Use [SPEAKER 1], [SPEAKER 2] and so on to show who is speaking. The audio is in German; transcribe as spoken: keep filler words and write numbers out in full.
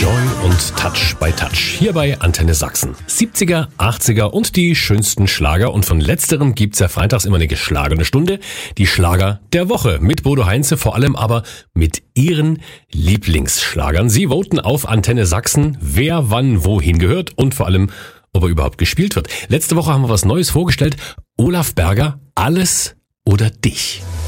[SPEAKER 1] Joy und Touch by Touch hier bei Antenne Sachsen. siebziger, achtziger und die schönsten Schlager, und von letzterem gibt's ja freitags immer eine geschlagene Stunde, die Schlager der Woche mit Bodo Heinze, vor allem aber mit ihren Lieblingsschlagern. Sie voten auf Antenne Sachsen, wer wann wohin gehört und vor allem, ob er überhaupt gespielt wird. Letzte Woche haben wir was Neues vorgestellt. Olaf Berger, Alles oder dich.